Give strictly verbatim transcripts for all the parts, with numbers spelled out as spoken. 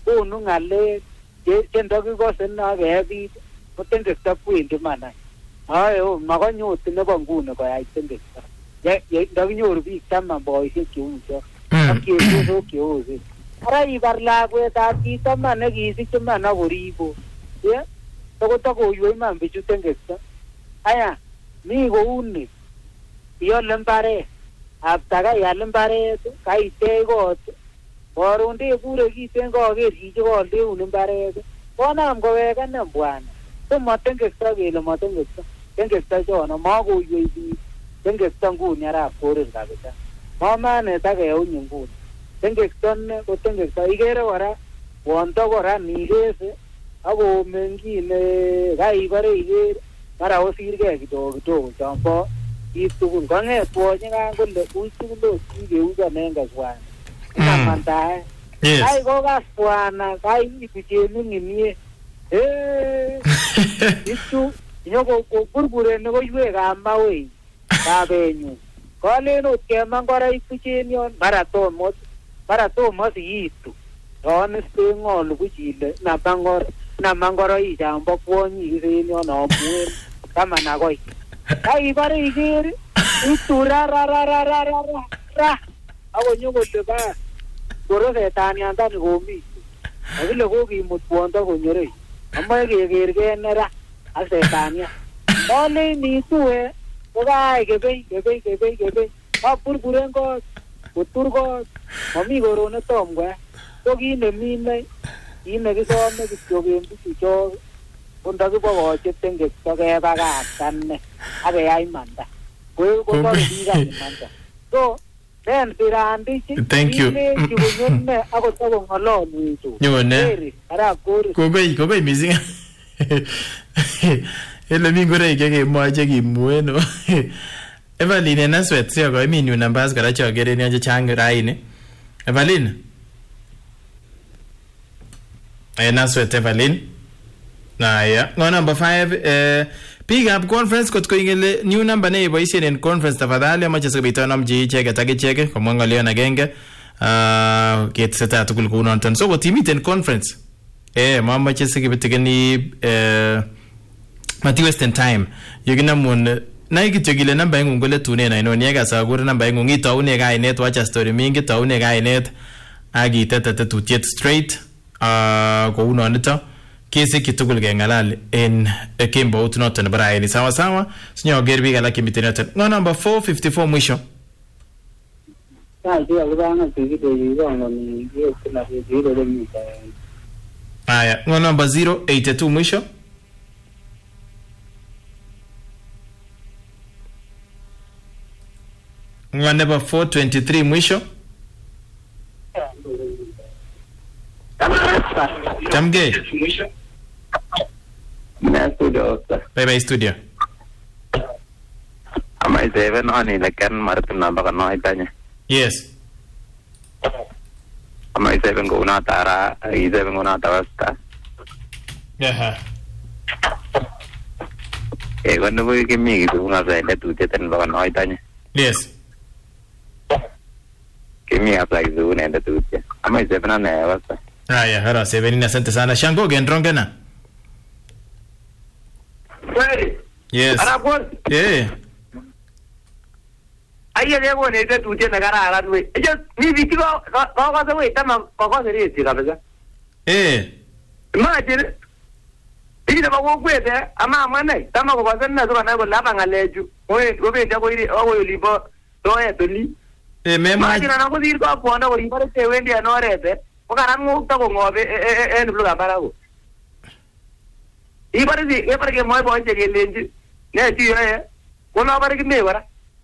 konu ng'alek che ndakikose na kebit ko tengekto kwendi manai. Ayo makanyoti nebo nguni koyai tengekto. Ye ndakinyoru biik taman boisiek cheu cho. Ak chepyosok cheu cho. Ara ibar lakwetab chito man nekisich man akoribo. Ye tokotakoywei man bichu tengekto. Aya mi kouni. Iole mbaret. Aptaka ial mbaret kaitech kot. Koron tekure kiten kaker chichi koldeun mbaret. Konam kowekane bwana. Ko matengekto kele matengekto. Tengekto chono makoywei biik. Tengekto nguni arap korir kabisa. Mamanet akeuny nguni. Tengekto ne ko tengekto ikere kora wondo kora nikese ako mengine kaibare ikere mara osirgei kidogo kidogo chambo itugul kang'et kwonye kan kole uy tugul kikeuson en kaswana inamandae ai kokas bwana kai ipicheni ng'imie eh ichu nyoko kurkureni koiwekab mawei kabenyu kolen ot keman kora ipicheni yon mara tomot mara tomot siitu yon isteng'olu kuchile namangor namangoroi chambo kwonyi kisen yon amuen taman akoi kaibare ikere itu ra ra ra ra ra ra ra akonyokole ba korosetaniandani komi akile kokimut kwondo konyorei amoe kekergei nera ak setania kolen itue kokai kebei kebei kebei kebei kaburburen kot kotur kot mami koron netom kwa ko kit nemine kit nekisome kityo en bichu chok ko ndakibokoche tengekto kebakaktan akeyai imanda kotore biikab imanda so then sirandich ilechi konyone akot akong'ololwechu nyone arap korir kogoi kogoi missing ele mi ngoroik chekemwoe chekimuen Evelyn en Aswet siokoi nyun nambas kora chokeren yon chechang raini Evelyn en Aswet Evelyn naya ngo number five eh biikab conference kot ko ingele new number ne iboisien en conference tafadhali amache sikobit anomchi icheket ak icheket komwa ng'olyon agenge ah keteseta tugul kounoton so kot imiten conference eh mamache sikibitikeni eh mati waste time yekinamun nai kityo kile namba ingung kole tunen ainon yekas akur namba ingung itaune kainet wacha story mingi taune kainet ak itete tetutiet straight ah kounonito kesikyi tugul keng'alal en kembout noton nebo raini sawa sawa sinyoker biik alak chemiten yoton ngo number four fifty-four mwisho haya ngo number zero eighty-two mwisho ngo number four twenty-three mwisho Chamge. Na studio. Bye bye studio. Amai seven on in the can Martin number no itanya. Yes. Amai seven go na tara, I seven go na tawasta. Yeah. Eh, when we give me to una side to get and no itanya. Yes. Give me up like Zoom and the two. Amai seven on there. Haya, hara seven asante sana. Shango gendronge na. Kweli. Yes. Anapon. Eh. Aye leo ne te tuje na kararan we. Ejo ni vitiko ko ko se we tama ko ko se ri kabisa. Eh. Imagine. Ile ba ko kwete ama amane tama ko ko na zo na ko laba ngaleju. Oye, ko be nda ko iri o yo libo to e to li. Eh mema. Imagine na ko dir ko ko na ko ri pare te wendi anorete. Okaran ngukta ko ngobe en bluga barago. Ibare di e pare ke moy boy je gelenji. Ne ti e. Ko na pare ke me wara.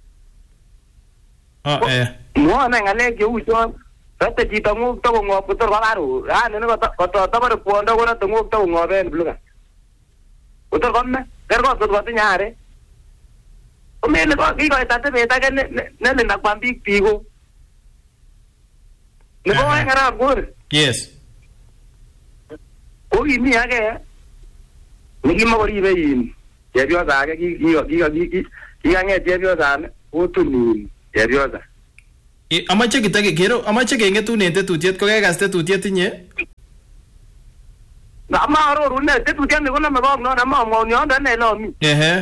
Oh eh. Mo na ngale ke u so. Tata ji ta ngukta ko ngobe to barago. Ah ne ko ko to ta pare ko ndo ko na to ngukta ko ngobe en bluga. Utor konne. Der ko to ko nyare. O me ne ko ki ko ta te beta ke ne ne na kwambi pigo. Ne ko ai ngara gur. Yes. Ogi mi age. Nigi mo ri be yin. Ye bio da ke ki ki ki ki ki nge ye bio da ne. O tu ni. Ye bio da. E amache kitake kero amache kengetune tetutiet ko kekaste tetutiet inye. Ama aroru ne tetutiani ko name kong non ama amwaun yondo ne lomi. Ehe.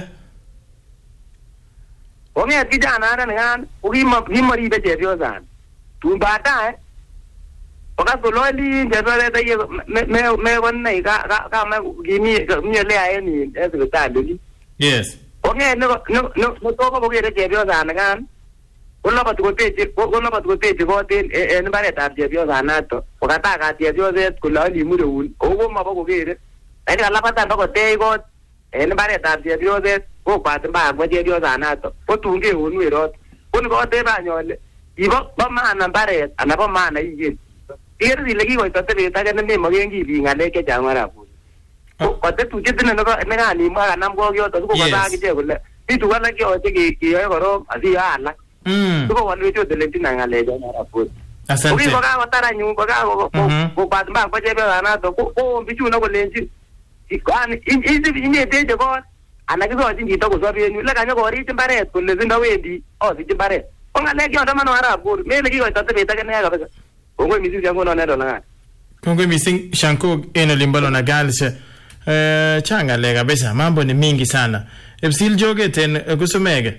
Onget kijana ande ngan ukimaribe chepyosan. Tun baadaye wakati loli chepyoset taye me me wonne ka ka ka me kimi mi le aye ni hospitali. Yes. Onget no no no to ko bogere chepyosan ngan. Wala ba tukoteje wala ba tukoteje ko ten en baret ab chepyosan nato. Wakata ka chepyoset kulali mure un. Ogo mabo bogere. Ai kala pata ndoko te ko en baret ab chepyoset ko kwat ba ko chepyosan nato. Ko tunge un werot. Kun ko te ba nyole. Ibo ba maana baret ana ba maana yige. Iri ile ki ko tote ta ne me magengi bi ngale ke jangara pu. Ko te tu jitne no ne ga ni ma nam ko yo to ko ba ki je kule. Ti tu wala ki o te ki ki yo ro asi ala. Mm. Ko wala yo de lentina ngale jangara pu. Asante. Ko ga ko tara nyu ko ga ko ko pa ba ko je be ana to ko ko bi chu no ko lenji. Ikani izi inye teje ko ana ki so jingi to ko so bi nyu la ka nyo ko ri timbare ko le zinda wedi o si timbare. Ongale ki ndo mano ara pu. Me le ki ko tote be ta ke ne ga ba. Kongwe mising shanko no nedo na. Kongwe mising shanko eno limbalo na galse. Eh changa le kabisa mambo ni mingi sana. Epsil joge ten kusumege.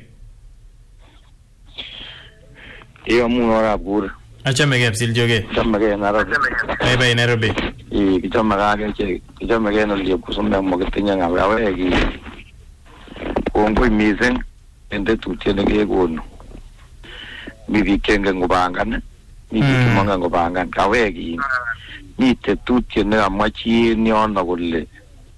Iyo muno rapur. Achamege epsil joge. Chamege Nairobi. Ai bai Nairobi. I kichamaga ke che kichamaga no liyo kusumbe mo kitinya ngawe gi. Kongwe mising ende tutene ge gono. Bibi kenga ngubangane. Ni kimanga ngobangan kawegi ni tetutye ne amachi nyono kulle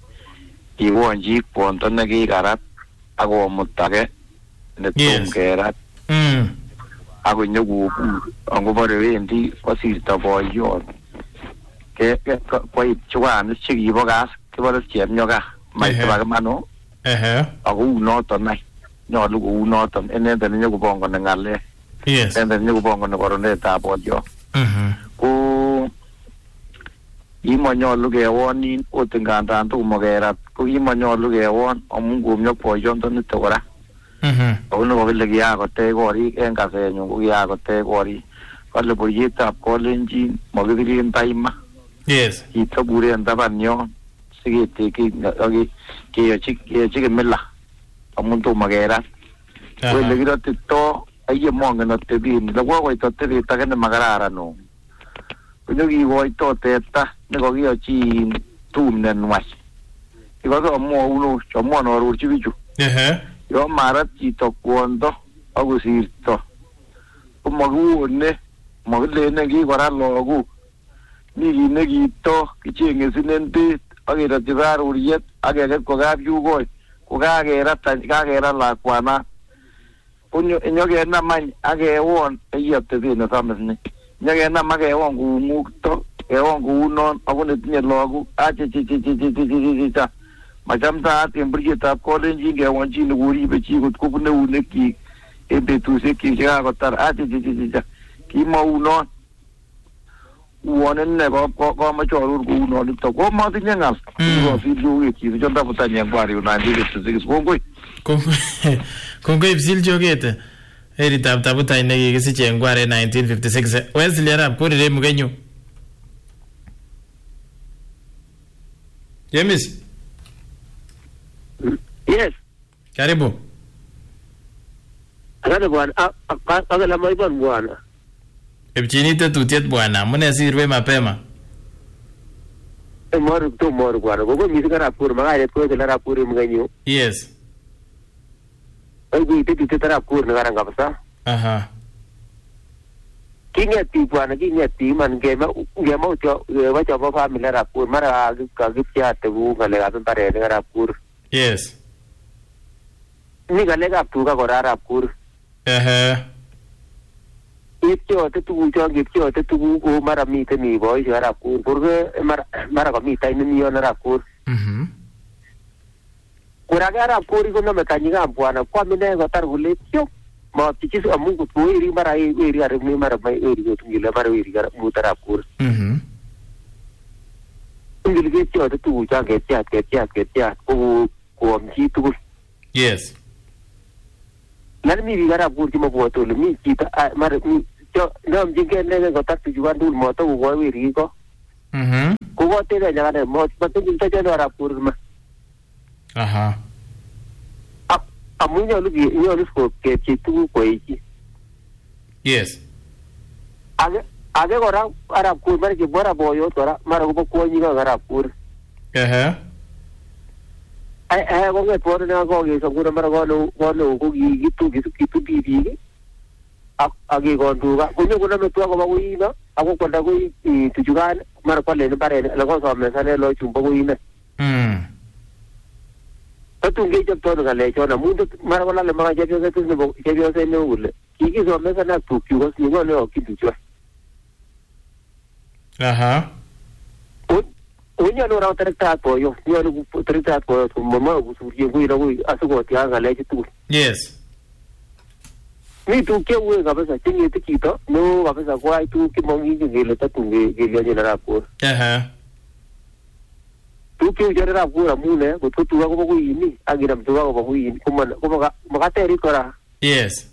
iwonji ponto ne gigarat ago mutage ne tumgerat mm ago nyogu ango bare wendi wasirta boyo ke ko ichwan chigi bogas ke bare chem nyoga mai ba mano ehe ago no to nai no lu u no to ene de nyogu bongo na ngale. Yes. And then you go on the coroneta about you. Mhm. Ku imonyo luge woni otinganda ntu mogera ku imonyo luge won omungu myo poyon to tora. Mhm. Ono ko le ya ko te gori en ka se nyu ku ya ko te gori. Ko le boyeta ko lenji mogiri taima. Yes. Ito gure andaba nyo sige te ki ogi ke chik ke chik mela. Omuntu mogera. Ko le giro to aye monga no te bin la gua to te ta que magarara no yo gi voi to te ta ne go gi chi tum ne nwas i go go mo uno cho mo no ru chi bichu eh yo mara chi to kondo agu sir to o mo gu ne mo le ne gi gora lo gu ni gi ne gi to ki chi nge sinente age ra ti gar uriet age ge ko ga yu go ko ga ge ra ta ga ge ra la kwana Unyo nyoge na man age won eyete bi na tamne nyoge na mage won gu mukto e won gu non abune tinye logu ache chi chi chi chi chi chi ta majamta at embrita college ge won chi nguri be chi gut ku ne une ki e be tu se ki ga ko tar ache chi chi chi ki ma uno won ne ko ko ko ma cho ru gu no to ko ma tinye ngal ko fi ju ki jo da putanya ngwari una ndi se se ko ko Kongwe ipsil jogete. Eri tab tabuta inegi kisi chengware nineteen fifty-six. Wesley Arap kuri re mugenyu. James. Yes. Karibu. Asante bwana. Agala maibon bwana. Epchini tetutiet bwana. Mune sirwe mapema. E moru tu moru bwana. Gogo misikara rapur magare ko kala rapur mugenyu. Yes. Ay itu itu terap kur negara nggak besar. Aha. Kini hati buana kini hati man game game mau coba coba coba family rapur mara agak agak siapa tu kalau ada tentara negara rapur. Yes. Ini kalau agak tu kan orang rapur. Aha. Itu itu tu coba itu itu tu ko mara mita ni boy negara rapur. Porque mara mara kami mita ini ni orang rapur. Mhm. Kuragara puri ko na metanyinga bwana kwa mine gotar gule pyo ma tichis amungu tu iri mara iri are mi mara mai iri go tungile mara iri gara mutara pur Mhm. tungile ge tyo tu ja ge tya ge tya ge tya ko ko mji tu Yes. nan mi gara pur ti mo bo to mi ti ta mara mi tyo na mji ge ne gotar tu juan dul mo to go iri ko Mhm. ko ko te ga ja ne mo pa te tin te no ra pur ma aha a amu yo lu yo lu ko ke chi tu ko yi yes age age ora ara pur mar ke bora boyo tora mar ko ko ni ga ra pur eh ai ai ko nge por na ko ge so ko mar ko no ko no ko gi gi tu gi tu gi tu bi bi agi ko tu ga ko ni ko na me tu ko ba ko yi na ako ko da ko yi tu juga mar ko le ne bare la ko so me sa ne lo chum ba ko yi na mm tu nge jab to ga le cho na mu mar ko la le ma je je tu ne bo je je se ne ule ki ki so me sa na tu ki ko ni ko ne o ki tu jo aha o o ni no ra tra ta to yo ni no tra ta to to mo ma ko su ye ko ira ko asu ko ti ga le tu yes ni tu ke we ga ba sa ti ni ti ki to no ga ba sa ko ai tu ki mo ngi ge le ta tu ge ge le ni na ko aha tu ke je ra ko ra mu ne ko tu tu ga ko ko yi ni agi ram tu ga ko ko yi ko ma ko ma ma ka te ri ko ra yes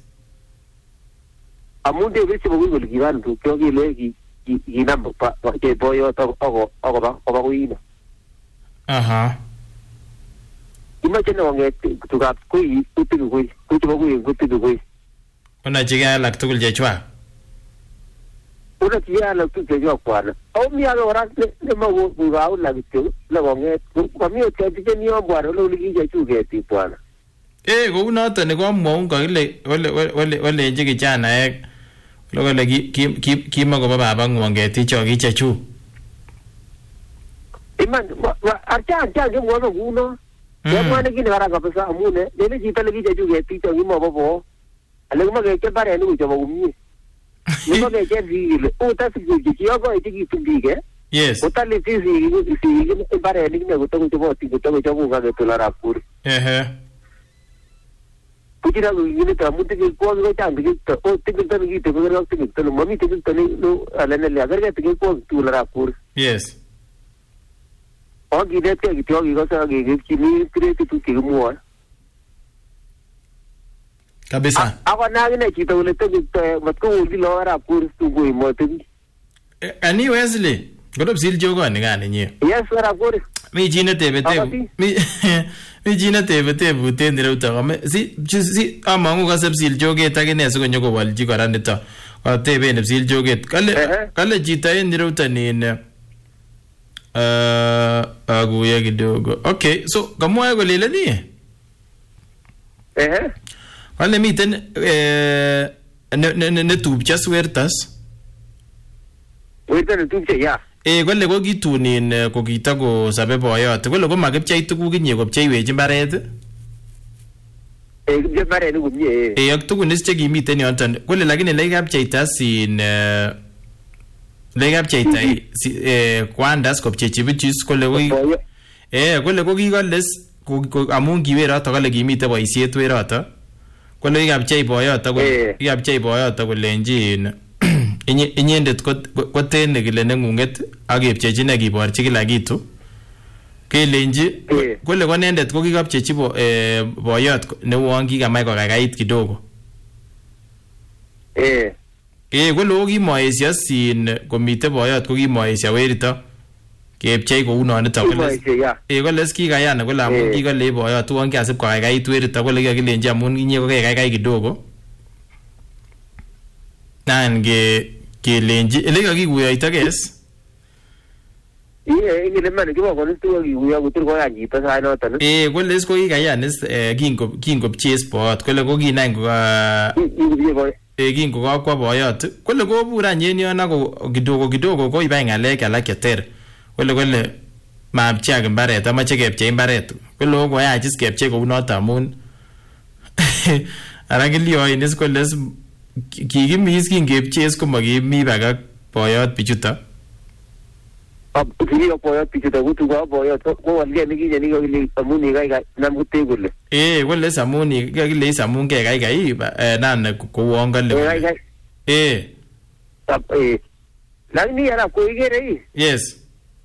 amu de be si mo ko gi ran tu ke gi le gi gi na pa pa ke bo yo to ko ko ba ko ba ko yi na aha imagine no nge tu ga ko yi tu tu ko ku tu ko yi ku tu ko una jiga lak tugul je chwa una jiga lak tu je jo kwa na o mi alo ra ne ma wo bu ga u la tu la go nge ko mi o te je ni o bwa lo li je chu ge ti kwa na eh ko una to ne ko mo ko le wale wale wale je ki jana e lo wale ki ki ki ma ko ba ba ngo nge ti cho ki che chu iman archa archa ge mo no uno ya mo ne ki ne ra ga pa sa mu ne ne ji ta le ki je chu ge ti cho ki mo bo bo ale ma ge ke bare ni jo ba umi ni ma ge ke vi le o ta si ji ji yo go e ji tu bi ge yes o ta le ti si si si ge bare ni ne go to go bo ti go to go ga ge to la ra pur eh eh kujira go ni ta mu ti ko go ta ngi to o ti ge ta ngi to go ra ti ge to mami ti ge to ni no ale ne le agar ge ti ko tu la ra pur yes o gi de ke gi to gi go sa ge ge ki ni kre ti tu ki mo kabisa ako na ne ki to le to mat ko uli lo ra pur tu go mo te ani Wesley godob sil jogo ni gani nyi yes ra pur mi jina te bete mi mi jina te bete bute ndira uta me si si amangu ka sab sil joge ta ke ne so nyogo wal ji ko ran ta ko te be ne sil joge kale kale jita ndira uta ni ne eh agu ya kidogo okay so kama yako lele ni eh wale miten eh ne ne ne tupcha suertas wita ne tupcha ya eh kole ko kitunin ko kitako sabe boyot kole ko makipchei tuguk inye kopcheiwech mbaret eh je mbaret ni kumye eh ak tugunis che kimiten yoton kole lakini lekapcheita sin lekapcheita eh kwandas kopchechi bichis kole ko eh kole ko kikoles amun kiweroto kole kimite boisiet weroto kole ikapchei boyoto kole ikapchei boyoto kolenjin inyendet ko ten kile nengunget ak kepchechi ne kiborchi kila kitu kelenji kole konendet ko kikapchechi boyot neuon kikamach kokakait kidogo eh eh kole ko kimoesio sin komite boyot ko kimoesio werito kepchei kou nonito kole eh kole kikayan kole amun kikole boyot uon kiasib kokakait werito kole kikakilenji amun inye ko kekaikai kidogo nan ge kelenji ele kakikuyoito kes eh ngile man kibo ko nitu kikuyo kutur ko yanji pa sai noton eh kole is ko kikayan is kingo kingo pches boyot kole ko kinai ko eh kingo kakwa boyot kole ko bura nyen yon ako kidogo kidogo ko ibai ngalek alak cheter kole kole mapchak mbaret amache kepchei mbaret kole ko yach is kepchei kou noto amun ara kilioin is kole kikimis kingepches ko makimi bakak boyot bichuto ab kiriyo boyot bichuto kutu ko boyot ko walge ni kije ni ko ile samuni kai kai nam kutte kule eh kole samuni kakile samun ke kai kai nan ko wongale eh ab eh lakini ara ko igere yes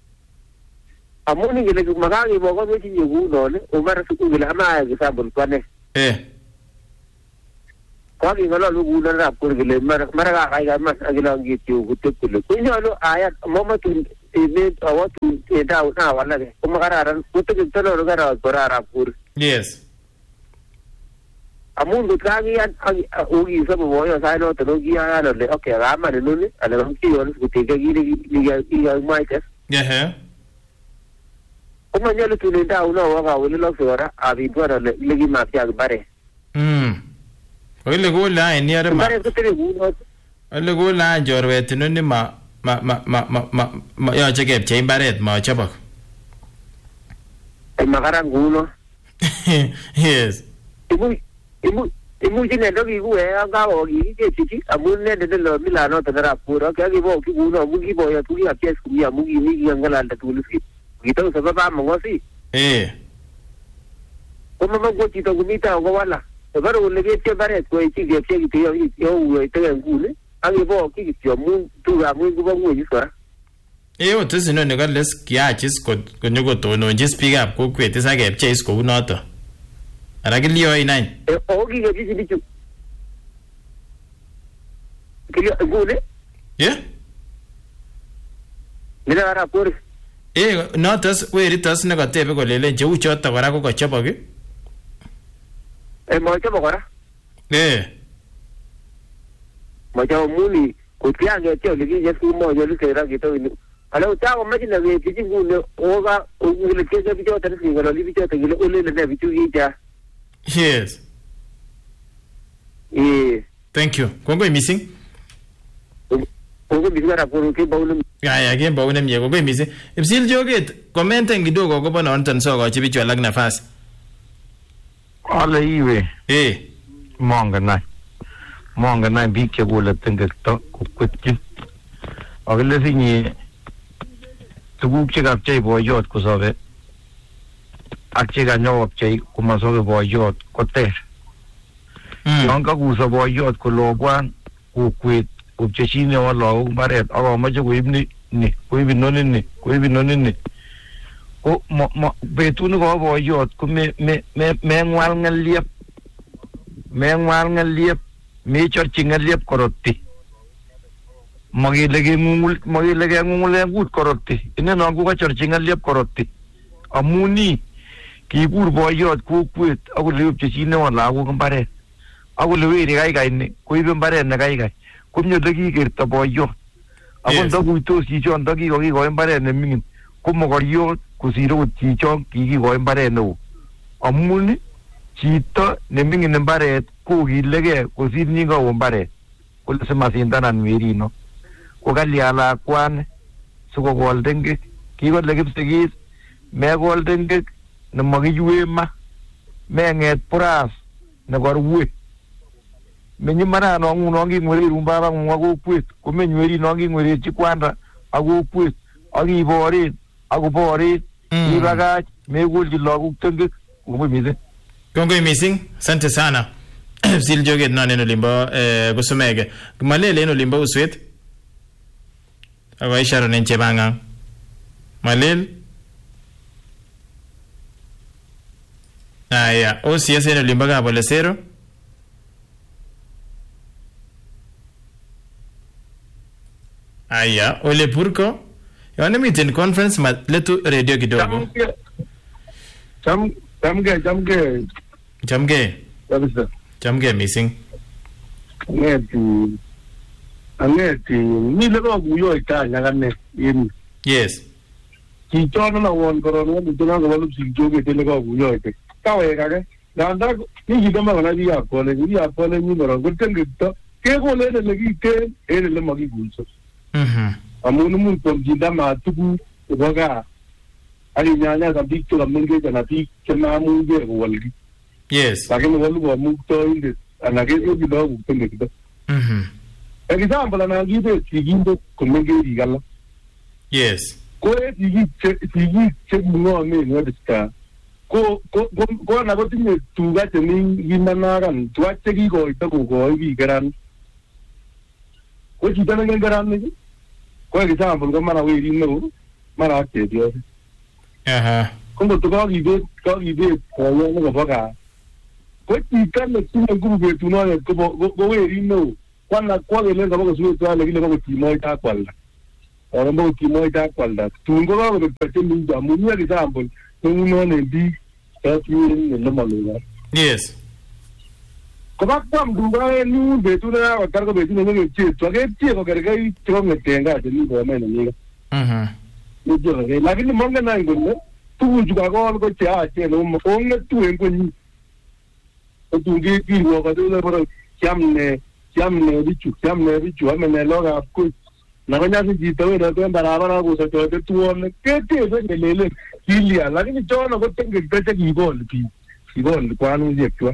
amuni gele magangi bogo be chi yugu no ne o mara su gele ama ke sabul kwane eh ko gi ngalo lu gu na ko gele mara mara ga ga mas agila ngi ti gu te kule ko ni alo aya mama tu ne awatu tinye tau na walake kuma kararan kutik tolo kara korara pur yes amun gut kagiyan ugi sabu boyo sai no to giya no le okay rama ne nuni ale ram ki yon kutik gi ni ga ga maike yeah kuma nyalo tinye tau no waka wili lo sora abi twara le legi ma pya bare mm ole go la ni ara ma bare kutik uno ole go la jorwet nuni ma ma ma ma ma ma ya cheke che imbaret ma chabak ay magaran guno yes imu imu imu jine dogi gu e anga o gi ke chichi amun ne de lo milano to dara puro ke gi bo ki guno mu gi bo ya tu ya pes ku ya mu gi ni gi ngala da tu lusi gi to sa ba mo ngosi eh kuma ma go ti to gumita go wala e baro le ge che bare ko chi ge che gi yo yo u te ngu ne angi bo ki gi yo mu tu ga mu gu bo ngu ji sa e o tsi no ne ga les kya chis ko ko nyugo to no just pick up ko kwete sa ge che is ko no to ara ge liyo inai e o gi ge ji ji chu ki gu ne yeah mira ara pur e no tas we ritas ne ga tebe ko lele je u chota bara ko ko chapa ge e mo cha bo kora eh mo cha muni ko tiange che le gi je su mo yo le ke ra gi to ni ala ta ko ma ji na ge ji gu ne o ga o gu le ke ge bi jo ta ni ga li bi jo ta gi le o le le bi chu gi ja yes eh thank you kongo missing o go bi gara ko ke ba un ya ya ge ba unem ye ko be missing ipsil joget commenting kidogo ko bona on tan so ko chibi chwa lag nafasi ala iwe eh monga nai monga nai bi ke gola tenga to ku kwetji agale sinye tuguk che gap chei boyot ku sobe ak che ga nyop chei ku ma sobe boyot ko ter non ka ku so boyot ku logwan ku kwet ku cheshine wa lo baret aro ma je ku ibni ni ku ibni noni ni ku ibni noni ni ko mo mo betu no go boyot ku me me me me ngwal ngaliep me ngwal ngaliep me chor chingaliep korotti magi lege ngul magi lege ngul gut korotti ine no gu ka chor chingaliep korotti amuni ki bur boyot ku kwet agu liup cheshine wa la gu mbare agu lewe ri gai gai ni ku ibe mbare na gai gai ku nyo dagi kirta boyot agu ndagu to si chon dagi go gi go mbare ne mingin ku mo goriyo kusiro chicho kiki go mbare no amuni chito ne mingin mbare ku gilege kusir ni go mbare kul se masindanan mirino ko gali ala kwan sugo goldenge ki go legip segis me goldenge ne magi yuema me nget pras ne gorwe me nyimara no nguno ngi ngori rumba ba ngwago pwet ko me nyweri no ngi ngori chikwanda ago pwet agi bori ago bori ibaga me gol jilogu tenge ko mize kongo missing asante sana sil joget na neno limbo eh kusomege malele no limbo uswet awa isharo nenche banga malel aya o si ese no limbo ga bolesero aya ole purko yana meeting conference ma letu radio kidogo Jam jamge jamge jamge kabisa jamge missing ngeti angeti ni le ko buyo ikanya kanne yin yes ki chono na won koron won tuna ko walu si joge tele ko buyo ite kawe kage danda ni gidama na biya ko le biya ko le ni moro gutenge to ke ko le le gi te e le magi gulso mhm amunu mun ko gidama tugu boga ali nyanya ka big to la munge na big kema munge walgi yes lakini walu wa mukto inde anagezo bido gutenge to mhm example na gide sigindo kumenge rigala yes ko e sigi sigi che mungo me no dista ko ko ko na ko tinye tuga teni gimanaran tuwa chegi ko ito ko ko bi garan ko chita na garan ni ko example ko mara we ri no mara che dio aha ko to ko gide ko gide ko yo no ko ga ko chita na tinye guru tu no ko ko we ri no kwana kwa le ga ko su to le le ko ti mo ta kwala Oramo kimoita kwalda. Tungo ko bepeche minja munya example. Tungo ne bi tafiin ne maluga. Yes. Koba kwa mduga ni betu na watarga betu na ngi che. Twage che ko garga i tronga tenga de ni bo mena ni. Mhm. Ni jo ge lakini monga na ngone. Tu juga ko ko cha che no mo onga tu en ko ni. Tu ngi ki no ka de na Chamne, chamne bichu, chamne bichu, amene loga ku. Na kanya si jito na to barabara ko sa to tu on ke te se lele kilia, lakini chono ko tenge pete ki gol ki. Ki gol kwanu je kwa.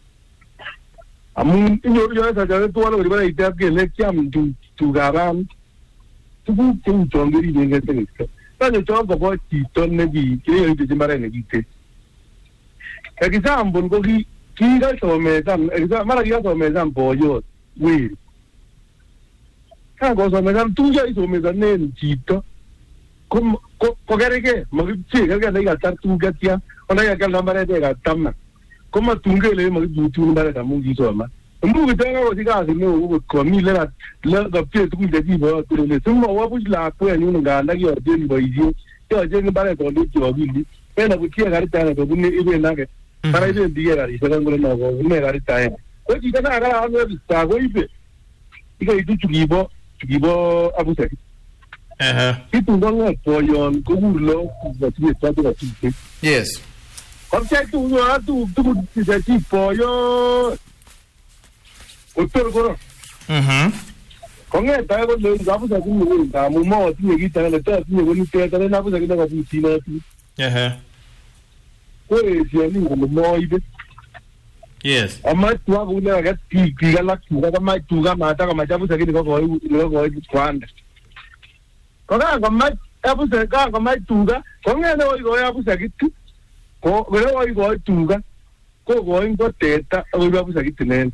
Amun inyo yo sa ja to no riba ita ke le cham tu tu garan. Tu bu tu chongiri de ngete ni. Ta ne cho ko ko ti ton ne gi, ke yo ti mare ne gi te. Ka ki sam bon ko ki Kiga so me dam, exam mara kiga so me dam boyo, we. Kan go so me dam tu ya so me dam ne chito. Kom ko ko gere ke, mo chi ga ga ga tar tu ga tia, ona ya ga lambare de ga tamma. Kom tu ngele mo du tu mbare da mu gi so ma. Mu ga ga go diga se no ko mi le la le ga pe tu de di bo tu le tu mo wa bu la ko ya ni ga na yo de bo yi. Yo je ni bare ko lu jo bi li. Pe na ku chi ga ta na ko bu ni ibe na ke. Para ir en día, y se dan con no, me da esta. Pues si te agarra algo de esta, güey, y que tú chugibo, chugibo abuse. Ajá. Y tú no pollo, como lo, así está todo así. Yes. O sea, tú no tú tú dices así pollo. Otro goro. Mhm. Con esta con los abuse aquí muy da, muy mo, tiene que estar en el todo, tiene que estar en la abuse que no va a funcionar. Ajá. Pues si alguien como no ibe. Yes. Ama tu hago una vez que que la tu ga mai tu ga mata ga macha busa kini ko ko ko ko kwanda. Ko ga ga mai abu se ga ga mai tu ga ko nge no go ya busa kitu. Ko go go go tu ga. Ko go in ko teta o ga busa kitu nen.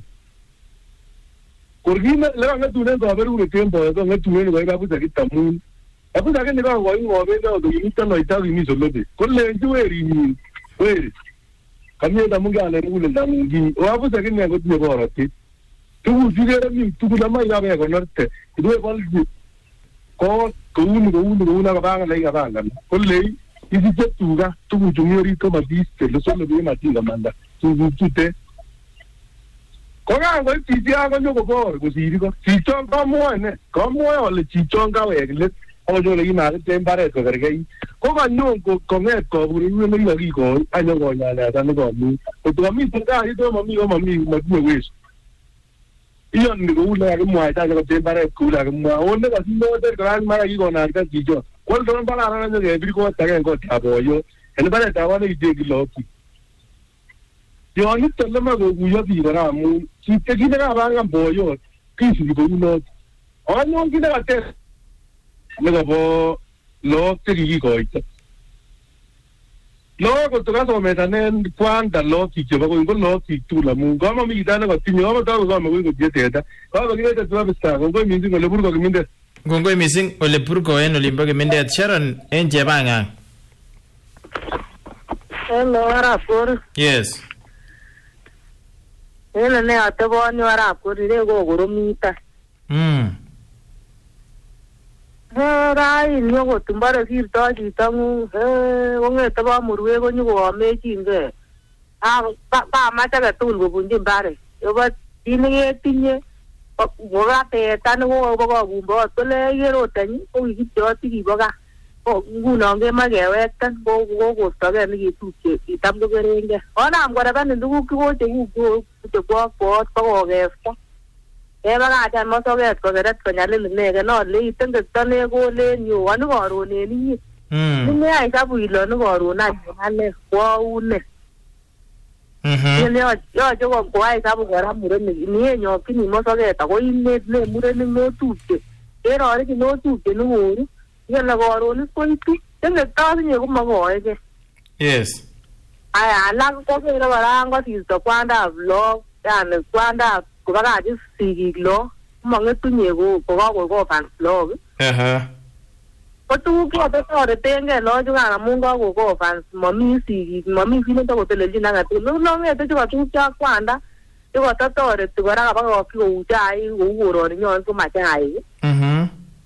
Ko gina le ga tu nen ko ver un tiempo ko nge tu nen go ga busa kitu mun. Abu sa kini ko go in go be do ni ta no ita ni so lo de. Ko le ju eri ni. Wait. Kami da munga le mule da mungi. O abu sa kini ko tu ko rati. Tu jigera mi tu da mai ga be ko norte. Du e bal ko ko un ko un ko una ga ba le ga ba ga. Ko le isi je tu ga tu ju mi ri ko ma diste lo solo be ma ti ga manda. Tu tu te. Ko ga ko ti ti ga ko ko ko si ri ko. Si chon ka mo ne. Ka mo o le si chon ga we le. O jo le ina ke tembare ko ga ga. Ko ga no ko ko me ko buri ni me gi ko anyo go nya la ta no go mi o to mi to ga i to ma mi o ma mi ma tu we io ni go la ga mo ai ta ga te bare ku la ga mo o ne ga si no de ga ma gi go na ga ji jo ko do ba la na ne ge bi ko ta ga ko ta bo yo ene bare ta wa ne de gi lo ki yo ni te le ma go gu yo bi ra mu si te gi ga ba ga bo yo ki si go no o no gi ga te ne ga bo lo te gi ko ita lo ko to ga so me ta ne kwanda lo ki ke ba ko lo ki tu la mu ga ma mi da na ko ti no ma ta go ma go je te ta ba ba ki te tu ba sta go mi ndi go le burgo ki minde Gongoi missing ole purko en olimbo ke minde Sharon en jebanga. Hello arapor. Yes. Ele ne atebo ni arapor ire go goromita. Mm. Rai ni go tumbare kirto chitamu he wonge taba murwe go nyugo ame chinge. Ah ba ba ma ta ga tul go bunji bare. Yo ba tinge tinye Boga te tan go go gumbo to le yero tan o gi to ti boga o nguno nge magewe tan go go go to ge ni tu che i tam go gerenge ona am gora kan ndu go te go te go ko to ge ko e ba ga tan mo to ge ko ge rat ko nyale ne ge no le tan ge tan ne go le nyu wan go ro ne ni Mm. ni ai ka bu lo no go ro na ne ko u ne Mhm. Yo yo yo go ko ai sabu gara mure ni ni nyo kini mo so ge ta go inne ne mure ni no tutte e ro ri no tutte no uru yo la go ro ni ko ti tenga ta ni go ma go e ge Yes. ai ala ko ge ra bara ngo ti to kwanda vlog ya ne kwanda ko ga ji si lo mo nge tu ni go ko ga go go fan vlog Aha. ko tu ko to to de tenge lo ju ga mo ngo go go fan mo mi si mo mi fi no to te le ji na ga tu no no me te ju tu cha kwanda ju ko to to de tu ga ga ba go ki u ja ai u u ro ni nyon ko ma cha ai Mhm.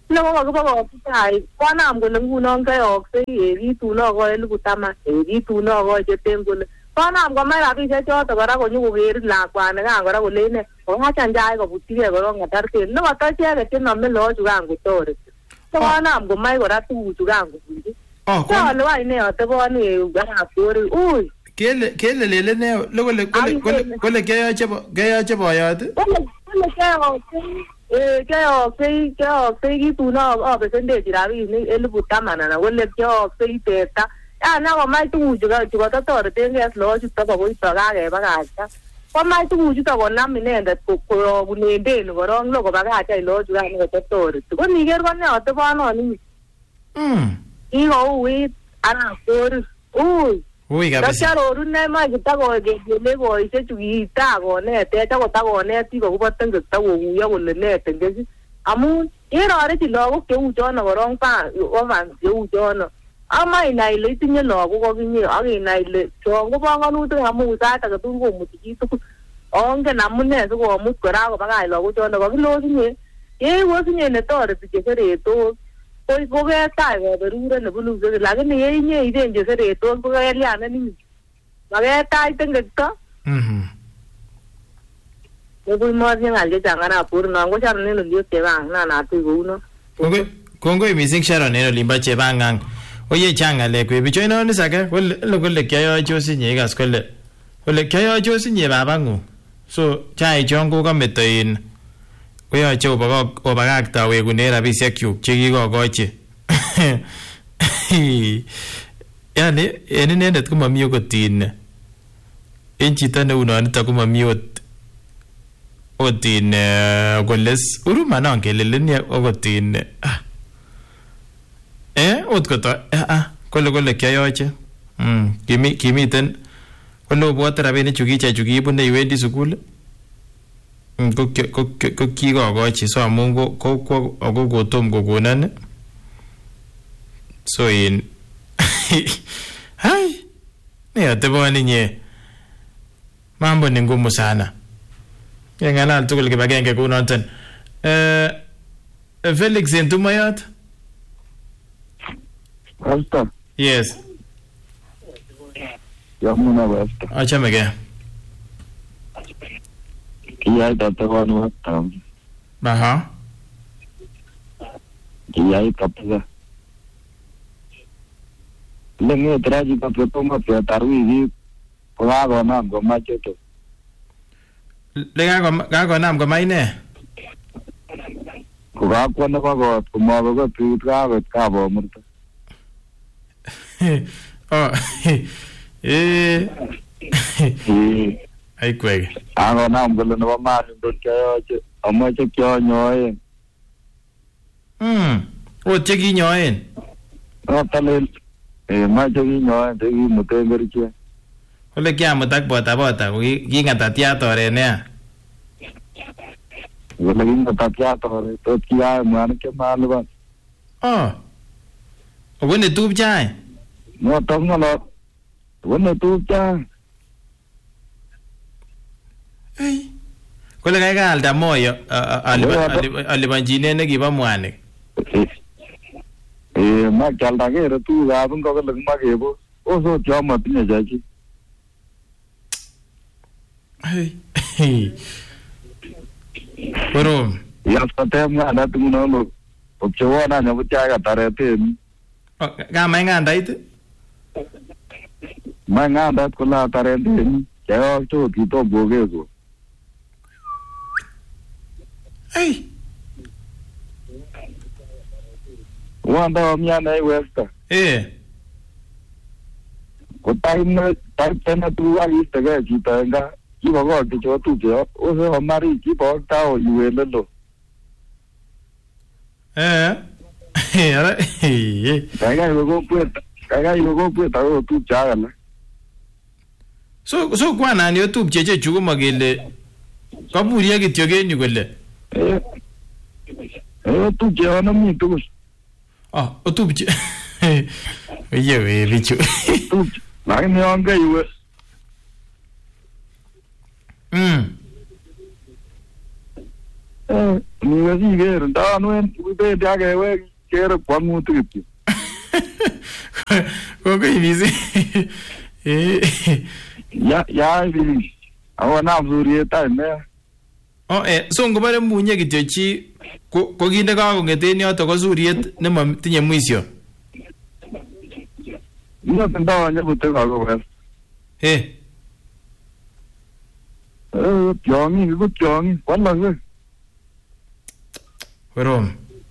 Nako kakipakaktai konam kole ngunon kayoksei ekituno ko elipu taman ekituno ko cheten kole konam komach rabisiek choto kora konyokoker lakwani kan kora kole ine kokachanjai kobutyigei korong ngatartet nekoto icheket chenome loochu kan kotoreti so konam komach kora tuguchu kan kobunji kole wany ne ateboni arap Korir ui kele kele lele ne kole kole kole keyoche keyoche boyot kole keyoksei eh keyoksei keyoksei kituno abesendechi rabinik elipu taman anan kole keyoksei teta yana komach tuguchu kototoretengei loochuto kokoito kakebakakta komach tuguchuto konam inendet koyobunen deni korong lo kobakach loochu kan kototoreti ko niker ko ne atebononi kikouit arap Korir ui ui kabisa takiarorune ma kitakokele boisiechu kitakonetech akot takonet biik akobo tengekto kokuyo kole ne tengeki amun yerorechi lagok cheu chono korong pa ovans cheu chono ama inai ile itinye lagok okinye ak inai ile chon ko bongonutik amun sait agetugul komuti chitugul ongen amune sikomut kora kobakach lagok chono kakilosinye yeiwosinye netoreti cheseretos koi koketach koberuret nebunu sekit lakini yeinye iden cheseretos kokelianen maketach tengekto nebuch motinye ng'al chechang arap Korir non ko Sharon en oliot chebang nan atuch kouno kongoi mising Sharon en olimbo chebangang oye chang ng'alek we bichoino age kole kole kyoyochosinye ikas kole kole kyoyochosinye babang'ung so chai chon kokameto in koyoche obakakta wekune rabisiekchuk chekikokochi yani en inendet komami okot in en chito neunonito komami ot ot in koles uruma non keleleni okot in eh ot koto ah kole kole kyoyoche mm kimi kimiten kole obwote rabinichu kichechu kiibune iwendi sukul ko ko kikokochi so amun ko ko ako kotom kokonon so in hai ne ateboni nye mambo ni ngumu sana yengalal tugul kibagenge kunoton eh Felix Entumayot Pastor yes yamuna pastor achamege kiyai tateboni wastam aha kiyai kabisa lenget raji kapetoma petar wiki kokakonam komache to lekakonam komach ne kokakwo nebo kot komabeko tuit kakot kabomurto oh eh ai kwek akonam kole nebo mali ndot kyoyoche amoche kyonyoen mm o chekinyoen otalel eh mache kinyoen tekimuten kerichek kole kiamut ak botabota ko king'atatiat oret neya kole king'atatiat oret tot kiyae mwanik chemalipan oh ko netupchae notok ng'olot ko netupchae Hey. Kole kai kaalda moyo alipanchinet nekibo mwanik. Eh ma kyalda kere tugukab ngokole kimakebo. Oso chomotinye chachi. Hey. Korom. Yastatem nganda tungunono. Opchewona nyabuchaga tareten. Kama ngandait? Ma ngandat kula tareten. Kaya to kito bogego. Hey. Wanda miana iwesta. Eh. Ko time time tena tu ali tege chita nga. Kibo ko kicho tu je. Oso mari kibo tao iwelelo. Eh. Ara. Kaya yugo pueta. Kaya yugo pueta o tu chagala. So so kwa nani otupche chechu komakele kaburia kityo kenyu kole. Eh. Eh otupche ono mi tugul. Ah, otupche. Oye we bichu. Otupche. Lakini onge iwe. Mm. Eh, ni siker ndanwen bendi akewe kere kwangutik kityo. Kongoi mising. Ya ya biik. Akonam suriet time ne. Oh eh so ngobare munye kityo chi ko kinde kakongeten yoto ko suriet nematinye mwisho. Ino tendo nyebute kakowel. Eh. Eh, tyongi, iku tyongi, walakwe. Korom.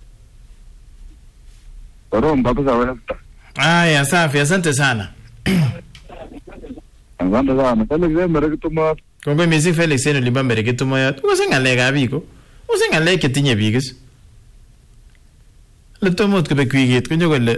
Korom kabisa westa. Aya, safi, asante sana. Asante sana. Felix emere kitumo. Kongoi mising Felix en olimbo mbere kitumoyot. Use ngalekab biik ko. Use ngalek chetinye biik is. Le tomot kobe kwigit konyo kole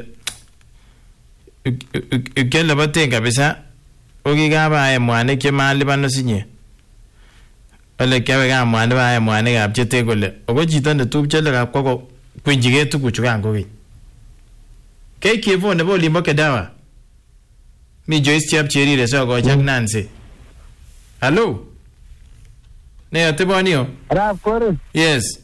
ukele boten kabisa. Okikabae mwanik chemalipan osinye. Ole kyawe ka mwanik bae mwanikab chete kole oko chito netupche le kapkwa ko kwinjige tuguchu kan kokeny. K K four nebo olimbo Kedawa. Mi Joyce Chepcherire sokoch ak Nancy. Hello. Ne ateboni yo? Arap Kore. Yes.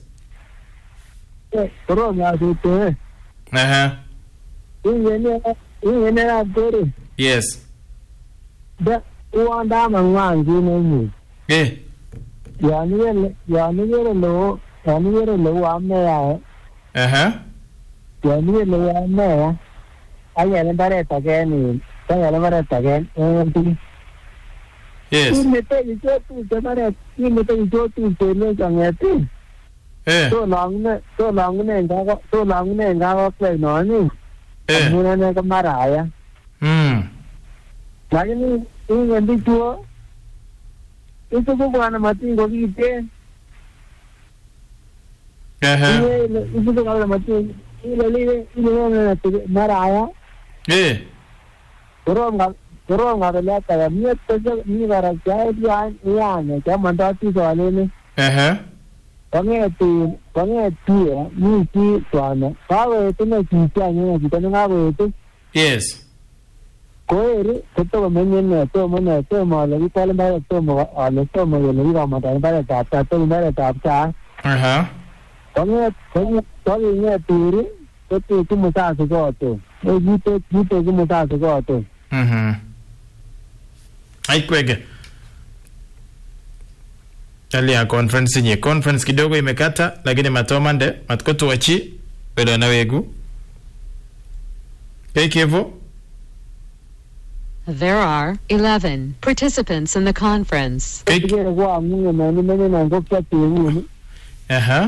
Korom yasute. Aha. Ingene ingene Arap Kore. Yes. Da uanda mangwan gine. Eh. Yani wele yani wele lo yani wele lo ame ya. Aha. Yani wele lo ame ya. Ayale bare tagani. Ayale bare tagani. Eh. Yes. Imete ijotu jamare imete ijotu tele jangati. Eh. So long ne so long ne ngaga so long ne ngaga play no ni. Eh. Muna ne kamaraya. Hmm. Lakini inge ndicho. Ito ko bwana matingo kite. Aha. Ile ito ko bwana matingo. Ile ile ile ne maraya. Eh. Korom ga korom ga le ta ni to ni gara chai ya ya ne kama ndati so alene. Aha. Pangeti pangeti ni ki twana. Kawe tene ki chanya ni tene ngawe tu. Yes. Koeri to menye ne to mone to ma le ko le ba to mo ale to mo le ri ma ta ba ta ta to ba ta ta. Aha. Pangeti pangeti to ni tiri to tu tu mo ta so go to. E ji to ji to mo ta so go to. Mhm. Ai kwege. Talia conference nye conference kidogo imekata lakini matomande matkotuachi welo na wegu. Kekevo. There are eleven participants in the conference. Kike kwa mungu na ni mene na ngopya tiru. Aha.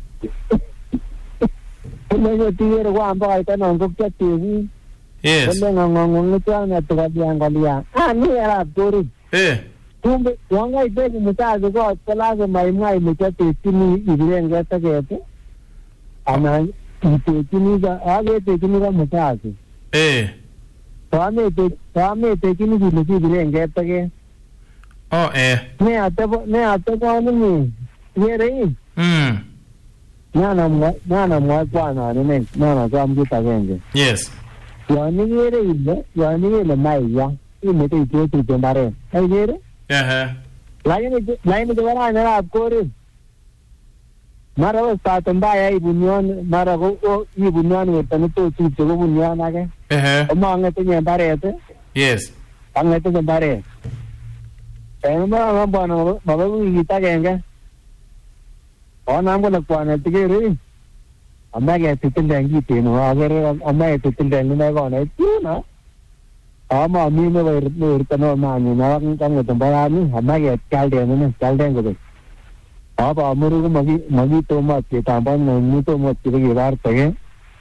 Mene tiru kwa amba ita na ngopya tiru. Yes. Mene ngongo ngotwa na tukabiangalia. Ah ni era pori. Eh. Kumbe wanga ibeki mutazo kwa talaga mai mai mutete tini ibirenga takete. Ana ite tini ga age te tini ga mutazo. Eh. Tame te tame te tini gi ligi ibirenga take. Oh eh. Ne atabo ne atabo ni. Yere. Mm. Nana mwa nana mwa kwa na ne nana kwa mjuta genge. Yes. Yani yere ile yani ile mai ya. Ile te ite te jambare. Ai yere. Aha. Lakini lakini jawara na apkore. Mara wa sata mbaya ibunyon mara go ibunyon wetani to tu to bunyon age. Eh. Oma ngate nyambare ate. Yes. Angate nyambare. Ema ma bwana baba ngita genge. Ona ngo na kwana tigere. Amage titindangi teno agere amaye titindangi na gona tuna. Ama mimi wa irtano mani na kan kan tambara ni hamage kalde ne kalde ngo. Aba amuru magi magi to ma ke tamban ne ni to mo ke ge bar tage.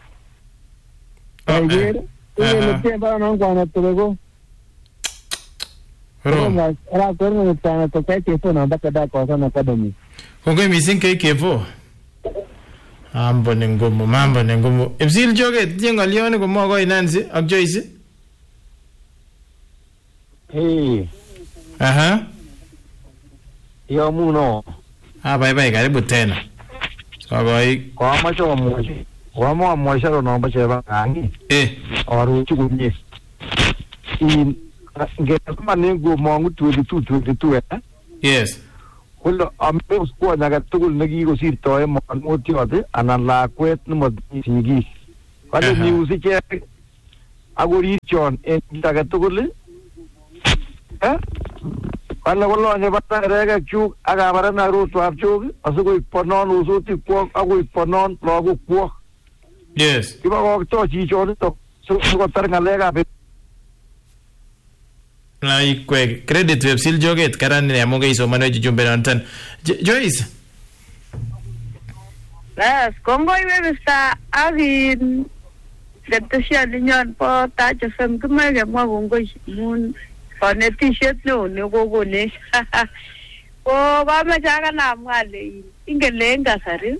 Ai ge ne te ba na ko na to go. Ro. Era ko ne ta to ke ke to na ba ka da ko na academy. Kongoi mising K K four. Mambo ni ngumu, mambo ni ngumu. Ipsil joge jengo lione ko mo ko Nancy ak Joyce. Hey, Aha. yo muno. Ah, bye bye, karibu tena. Sogoi. Kwa macho wa mwashi. Kwa mwa mwashi ro no bache ba angi. Eh. Oru chugunye. In ngeta kama nengo mwangu twenty-two twenty-two eh. Yes. kole ameus kwony age tugul nekikosirtoe mokornotiot anan lakwet nemotinye sigik. Kale news ichek akorirchon en kit age tugul eh kale kolonye batarekek chuk ak kabarenak rotwab chuk asikoib bonon usutik kwok akoib bonon lagok kwok. Yes. Kibakokto chichonitok sikotar ng'alekab Like quick credit web sil joget karan ne amoga isomano jumbe nantan. Joyce. Yes, kongoi webista agin Lepteshia linyon po tacho fem kumege mwa kongoi mun konetishet no ne kokone. Ko kamecha kana mwale ingele ngasari.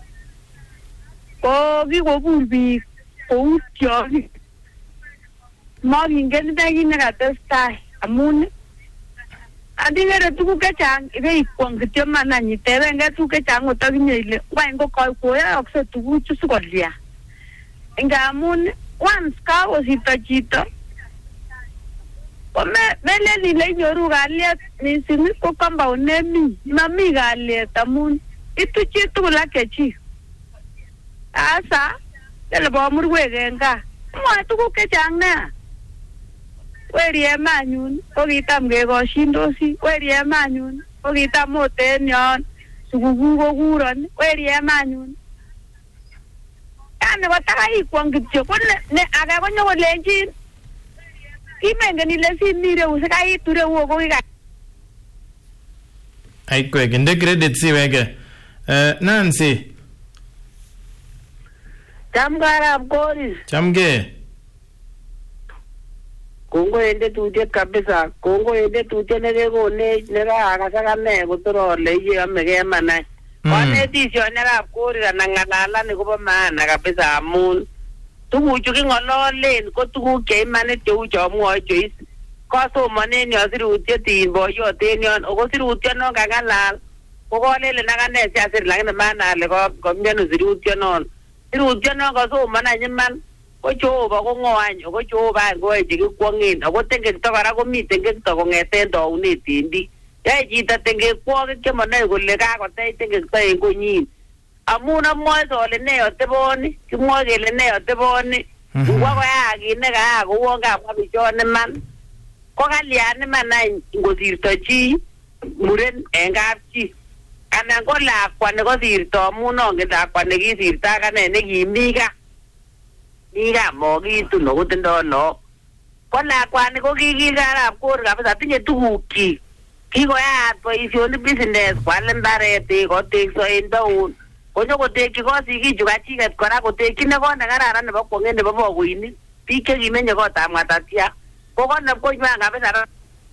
Ko kikobur biik kou tiong'ik. Mokingen kit nekatestai amun andikere tuguk chechang ibekwong kityo manany itebenge tuguk chechang otokinye ile wany ko koyookse tuguchu sikolia ngamun once kakosirto chito ko melen ile inyoru kalyet mising ko compound nemi mami kalyet amun itu chitugul ak chechik. Asa lele bomurwek en gaa mwoe tuguk chechang nea. Werie manyun ko kitam kekoshindosi, werie manyun ko kitam oten yon sukukuu kokuron, werie manyun. Yani kotakai ikwong kityo ko ne age konyokolenchin kimengen ile sinireu sikaitu reu ko kika. Aikwek inde credit si wege. Uh, Nancy. Chamgarab Koris. Chamge. Kongo ende tutiet kabisa. Kongo ende tutiet nekekone nekakasakane kotorole iye ameke manai. Konetisyon nekab Koris anan ng'alalani kobo maana kabisa amun tuguchu king'ololen ko tuguk cheimanit cheu chomwoe Joyce. Kosomonen yon sirutiet in boyot en yon ako sirutyonon kang'alal ko kolelen akane siasir lakini maana ale komyonu sirutyonon. Sirutyonon kosoman any iman ko Jehova ko ng'o any ako Jehova any koyoe chekikwong'en ako tengekto kora komi tengekto kong'eten taunet endi. Yoe chito tengekwokik chemonoe kole kakotech tengekto en konyin amun amwoe sole ne oteboni kimwoe kele ne oteboni ngwo koyaak kit nekayaak kouon kabwa bichon iman ko kalyan iman any ngosirto chi muren en kapchi anan ko lakwa nekosirto amun ongen lakwa nekisirto akane nekimi gaa mi gaa mokitun ako tindoo look ko lakwani ko kikilgei arap Korir kabisa tinye tugukyik. Kikoyat boisionik business kwal mbaret kotekso en town konyokotekyi kot sigichu kachiket kora kotekyin kot nekararan nebo kwong'et nebo bokoinik biik chekimenye kotab ng'atatia ko konep konywan kabisa.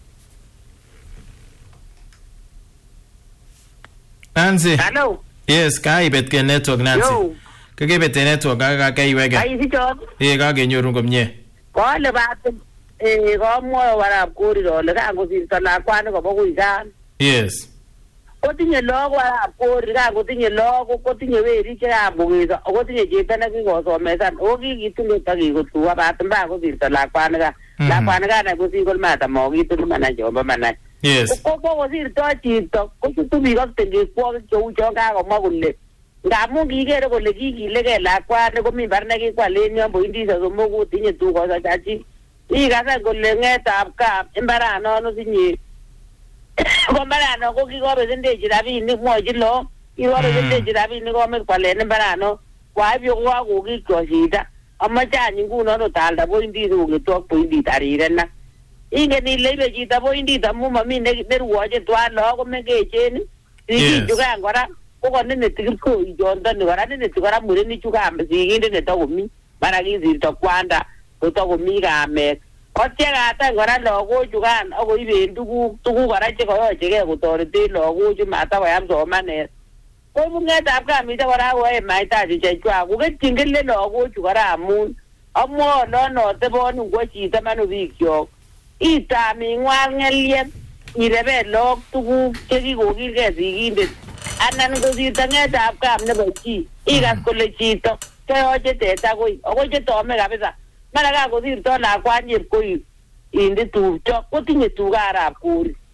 Nancy. Hello. Yes, kaibet ke network Nancy. Yo. Kakibet network kakaiweke. Kaisichon. Eh kakenyorun komie. Kole batin eh komwoe arap Korir ole kankosirto lakwani kobo kuikan. Yes. Kotinye look arap Korir kankotinye look kotinye werik chekakokeso ako tinye chepto nekikosomesan ako kikitun takikotuwa batin mba kosirto lakwani ka. Lakwani ka kosir mata mokitun manach chombo manach. Yes. Ko kosirto chito kochutu biik ak tengekwokik cheu chon kakomwa kole ngamun kikere kole kikilegei lakwani komi mbar nekikwalen yon pointisiek somoku tinye tukoshek chachik. Ikasen kole ng'etab gaa mbaranono tinye ko mbarano ko kikobesendechi rabinik mwochi look kikobesendechi rabinik komech kwalen mbarano kwaib yo kokakokikyo shida amoche any ngunon otalda pointit kongetu ak pointit arirena. Ingen ile ibe chito pointit amun momi nerwoche twan look komengechen sigichu kan kora ko koneneti kipkoichondoni kora neneti kora murenichu kan sigindet netokomi mara kisirto kwanda kotokomi kamet kotiekatan kora lagochu kan akoiben tuguk tuguk kora chekoyochegei kotoreten lagochu matakoyam somanet koibu ng'etab kamite kora koyoe mahitaji chechwak koketyin kile lagochu kora amun amwoe olon oteboni ngwo chito manu bikyok itam ing'wal ng'elyep ireben look tuguk chekikokilgei sigindet anan kosirto ng'etab kam nebo chi ikas kole chito cheyoche teta koi ako chetome kabisa mara kakosirto lakwani chepkoi inde tupcho kotinye tuga arap Korir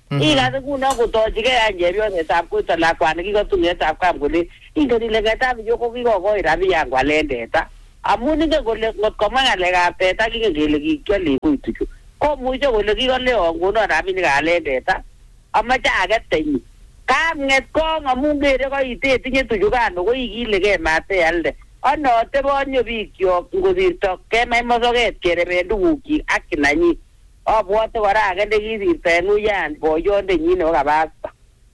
Ikase kuno kotochigei any chepyosetab koito lakwani kikotung'etab kam kole ingen ile ngetab yo ko kikokoi rabiyan kwalen teta. Amun ingen kole ngot komwa ng'alekab teta kingen kele kikiale koituchu. Komuche kole kikoleon konon rabinik alen teta. Amache aket tenyi. Kamng'et kong amun kere koite tinye tuchukan ko ikilegei matealde. Anote bonyo bikyok ngosirto kemach mosoket kereben tugukchik ak kinanyin. Abwote kora age nekisirto en uyan boyondenyin nebo kabasta.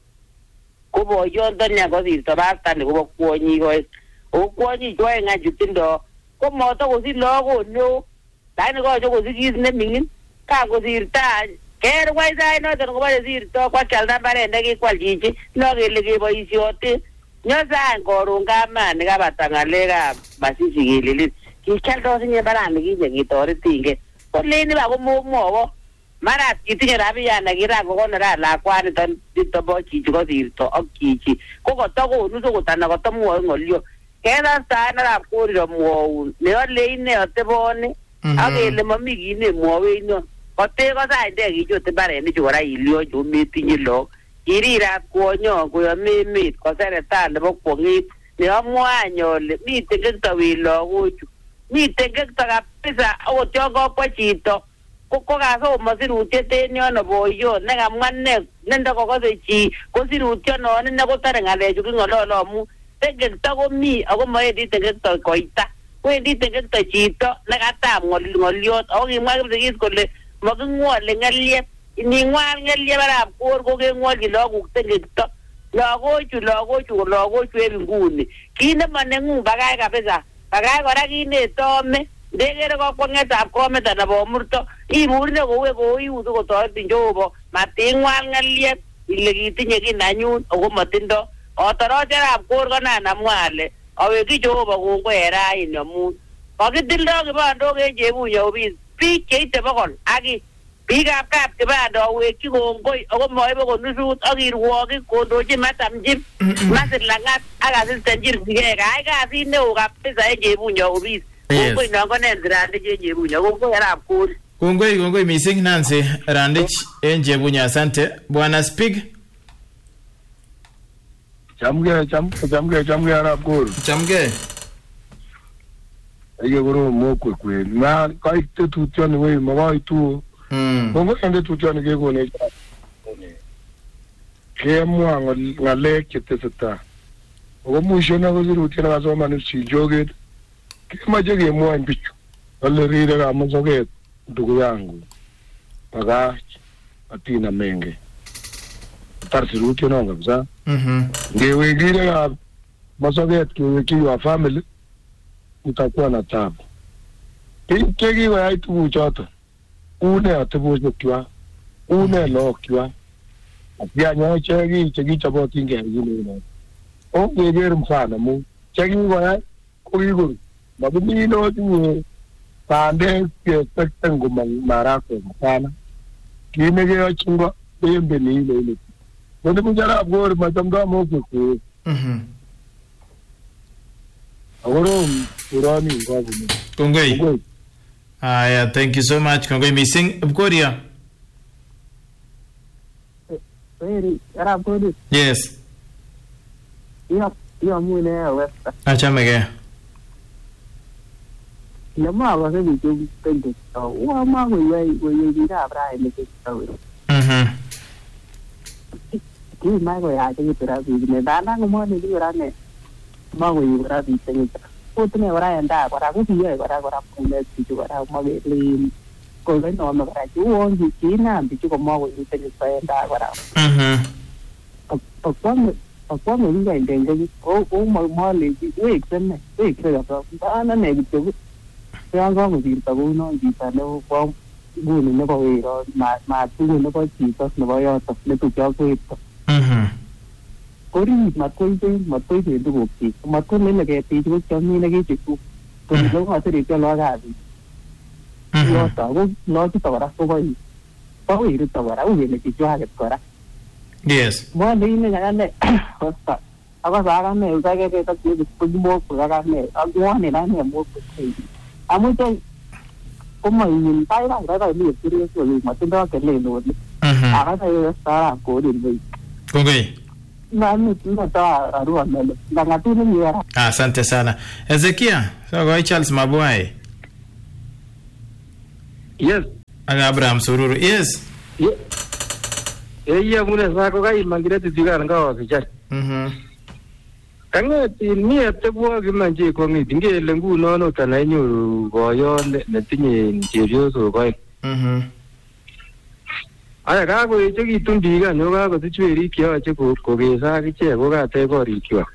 Ko boyondoni kosirto basta ni kobo kwonyik oeng. O kwonyik oeng any chutindo ko motokosich lagok neo. Lakini koyoche kosich kit neming'in. Kakosirto any kerwai sait noton kobore sirto kwakyalda mbaret nekikwal chichi lo kele keboisyote. Nyosany koron kamani kabata ng'alekab Masisi kelelin. Kikyaldos inye mbarani kinye ketoretengei. Koleni ba komomwowo. Mara kitinye rabiyan nekiran kokonoran lakwaniton nito bo chichi kosirto ak chichi. Ko kotokonu sokot anan kotomwoe ng'olyo. Kesastain arap Korir amwoun neole ine ateboni ak kele momi kit nemwowe inyon. Kotekosany kichote mbarenichu kora ilyochu metinye lok. Kirirat kwonyon koyome emet koseretan nebo kwong'et neamwoe any ole miten kektowet lagochu. Miten kekto kabisa akot yon kokwo chito ko kasomo sirutiet en yono boyot nekamwa ne nendokokose chi ko sirutyonon ine kotore ng'alechu king'olole amun tekekto komi ako mowendi tekekto koita. Wendi tekekto chito nekatab ng'olyot ako kimwa Kipsigis kole making'wole ng'elyep. Ining'wal ng'elyep arap Kor ko keng'wolchi lagok tekekto. Lagochu lagochu ko lagochu en nguni. Kit nemoneng'ung bakach kabisa. Bakach kora kinetome. Ndekere kokwong'etab komet anan bomurto iburne koue koiutu kotoretin Jehova mating'wal ng'elyep ile kitinye ki nanyun ako motindo. Otoroch arap Kor konan amwa ale awekyi Jehova kongoi en raini amun kokitildo kibandok en Chebunya obis biik cheite bokol ak ki biikab kap kibanda awekyi kongoi ako moibe konusut ak kirwokik kondochi Matamjim Masit Lang'at ak Assistant Chirchigei kayai kasit neo kabisa en Chebunya obis. Kongoi non ko Nancy Randich en Chebunya. Kongoi arap Kor. Kongoi kongoi missing Nancy Randich en Chebunya. Asante Bwana Speak. Chamgei cham chamgei chamgei arap Kor. Chamgei. Ege goro mo kwe kwe. Na kai tetutioni we mawaitu. Mm. Kongoi ende tututioni ke kone. Kemwa ngalek cheteseta. Ko mwisho na kuzirutiana kasoma ni sijoget. Kimaje kemwa mbichu. Wale rire kama soget ndugu yangu. Paka atina menge. Tarsiruti no kabisa. Mhm. Ngewe gire ka masoget kiweki wa family utakuwa na tabu. Kiki wa itu choto. Une atubuzo kwa. Une lokwa. Apia nyo chegi chegi chabo tinge yule. O ngegere mfano mu. Chegi wa kuiguru. Mabuni no tu pande ke tektengo marako sana. Kine ge chunga bembe ni ile ile. Ndio kujara Kor matamga mo ku. Mhm. Agoro urani ngabu. Kongoi. Ah yeah, thank you so much. Kongoi missing Korea. Very arap Korir. Yes. Yo yo mune westa. Achamege. Lama ba se bitu pende. Wa ma we we we dira bra ile ke tawe. Mhm. Ki mai ko ya ke tira bi ne dana ko mo ni dira ne. Ma we bra bi te ni. Ko tne ora enda ko ra ko bi ye ko ra ko ra ko le ti ko ra ma be li ko le no ma ra ju on ji ki na bi ko mo we te ni pa enda ko ra. Mhm. Ko ko mo ko mo ni ga ndenge ko ko mo mo le ji we tne we ke ra ko ba na ne bi to. Yang có một gì tao cũng nói gì ta đâu có buồn nó có gì đó mà mà tôi nó có gì đó nó bao giờ tập để tôi cho tôi tập. Có đi mà tôi tôi mà tôi thì tôi buộc gì mà tôi lấy là cái tí tôi cho như là cái chuyện tôi tôi lúc họ tôi đi cho lo ra gì. Lo tao cũng lo chứ tao ra có gì có gì được tao ra có gì là chỉ cho hai cái ra. Yes. Mà đi này cái này có sao? Aku sekarang ni, saya kata kita pergi mau sekarang ni, aku ni lah ni mau pergi. Amu tu, kau main tay lah, tay lah ni serius sekali, macam tu kerja ni. akase sara kodin bei Kongoi. nani tunata arua mbele ndangatini niera. Asante sana. Ezekia, so go Charles Mabwai. Yes. Aga Abraham Sururu. Yes. Eh ya mune sako kai mangire tidiga ngawa kichar. Mhm. Kangeti ni atebwa kimanje kongiti ngele nguno no tananyoru boyo netinye cherioso koi. Mhm. Aya kako echekitun biik any kokakosich werik cheyoche kokesa akichek kokatech korikwak.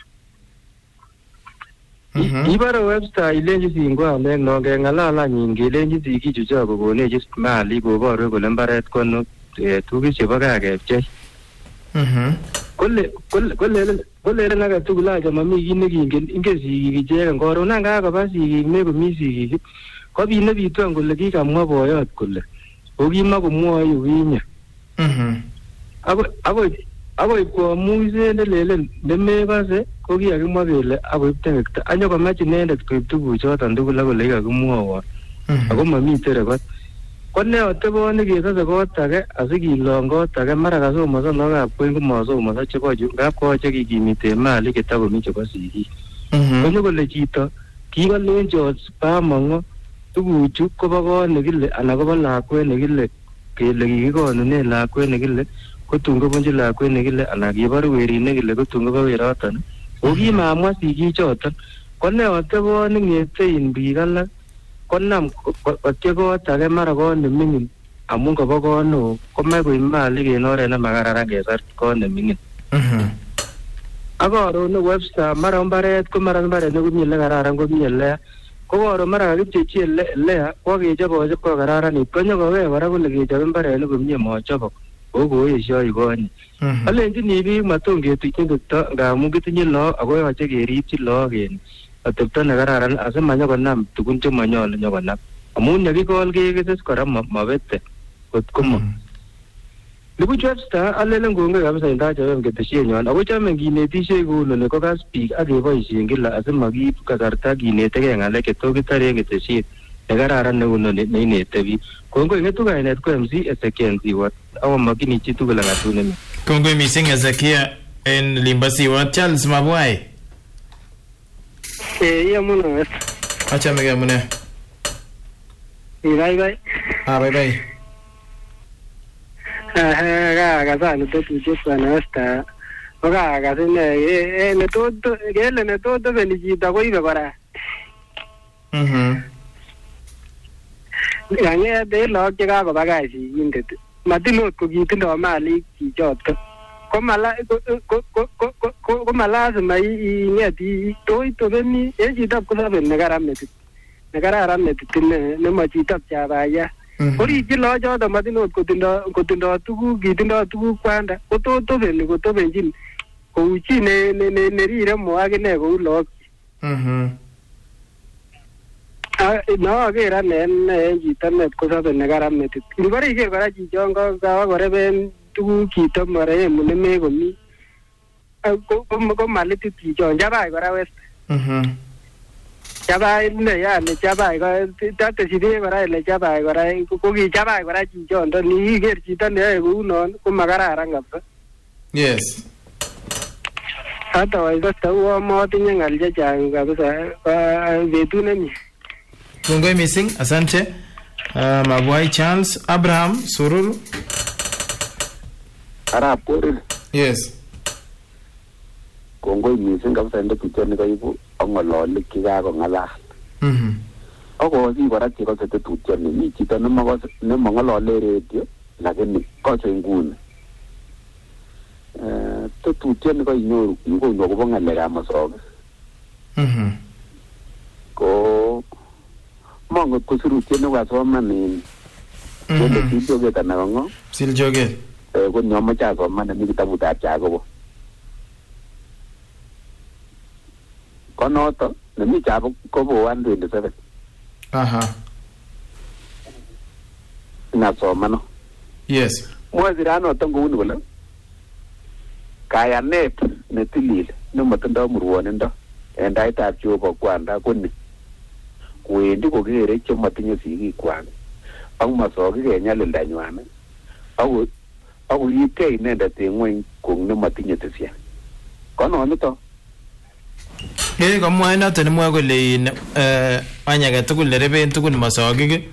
Ibare Webster ilenji singwanek no keng'alal any kelenji sikichu cho kokonech mali koboru kole mbaret kono tuguk chebo gaa kepchei. Mhm. Kole kole kolelen age tugul acha mami kit nekingen ingen sigik icheken koron nan kakoba sigik mekomi sigik kobit nebitwan kole kikamwa boyot kole kokimakomwoe yukinye. Mhm. Ako ako ako komuise nelelen nemekase ko kiyakimwa kele akoib tengekta anyokomach inendet koib tuguchoton tugul akole kikakimwowon ako mamiten rekod ko ne oteboni kesose kot age asikilong kot age mara kasomoso lagokab kwen komasomoso chebo chu ngap koyoche kikimiten mali chetakomi chebo sigik. Konyo kole chito kikolenjot bamongo tuguchu kobo kot nekile anan kobo lakwet nekile kele kikikonunen lakwet nekile kotun kobunchi lakwet nekile anan kiboru werit nekile kotun kobo weroton ko kimamwa sigichoton ko ne oteboni ng'etein biik alak konam kotye kot age mara kot neming'in amun kobo kot neo komoe koib malik en oret nemakararan kesar kot neming'in. Ak koron Webster mara mbaret ko mara mbaret nekomi ele kararan komi ele ko koron mara kakipchechi ele kokechobochop ko kararanit konyokowe kora kole kechob mbaret nekomie mochobok o koesio ikonye. Alenjini biik maton ketuchen tukto ngamun kitinye look ako yoche keripchi look en atepto nekararan asimanyokonam tugun chemanyolu nyokonam amun yekikol kekeses kora mabete kot komo. Nibuch Webster alelen kongoi kabisa indachobem ketesienywan ako chome kinetishei kounoni kokas biik ak keboisien kila asimakiib kasarta kinetegei ng'alek chetos kitore en ketesiet nekararan neunoni neinete biik. Kongoi ng'etu kainet ko M C Ezekiel Siwot ako makini chitugul akatune. Kongoi mising Ezekia en Limba Siwot. Charles Mabwai. Eh, iya muna wes. Achame ke mune. Eh, bye bye. Ah, bye bye. Ah, ga ga sa ni to tu je sana esta. Oga ga se ne eh ne to to gele ne to to beni ji ta ko ibe bara. Mhm. Ya ne de lo je ga ko baga si inde. Matilot ko gitindo mali ki joto. Ko mala ko ko ko ko ko mala ma i ngeti to to beni e ji tap ko saben ne garameti. Ne gararameti tinne ne ma ji tap cha ba ya. Ori ji lo jo da matilot ko tindo ko tindo tugu gitindo tugu kwanda ko to to beni ko to benjin ko uchi ne ne ne ne ri re mo age ne ko lo. Mhm. Ah no ke ra ne ne ji tamet ko saben ne garameti. Ni bari ke bara ji jongo ga gore ben tugu kito mare mu ne me gomi ko ko ko maliti ti jon jaba gora west Mhm. jaba ne ya ne jaba ga ta te si de gora le jaba gora ko ki jaba gora ji jon to ni ger ji ta ne ko non ko magara ranga. Yes. Hata wa ida ta wa mo tinye ngal je jang ga ba betu ne ni. Kongoi mising asante. Uh, Mabwai Charles. Abraham Sururu. Arab Korir. Yes. Kongoi mising kabisa ndo picha ni kaibu angololi kikakong'alal. Mhm. Ako si kora chekose tetutiet ni mi chito nemong'olole radio lakini kose nguni. Eh tetutiet ni kainyoru ingonu akobo ng'alekab masokis. Mhm. Ko mongot ko sirutiet nekasoman en kele siljoget anan ko ng'o? Siljoget. Eh ko nyomoche asoman nemi kitabutab Jakobo. Konoto nemi Jakobo one twenty-seven. Aha. Nasomano. Yes. Mwaziranoto ngouni kole kayanet netilil nematindoi murwonindo en taitab Jehova kwanda koni kwendi kokere chematinye sigikwak ak masokik en nyalildanywan ako ako ripkei inendet eng ng'weny kong nematinye tesia kono nito Eh komwae noto nemwae kole in eh anya age tugul nereben tugul masokik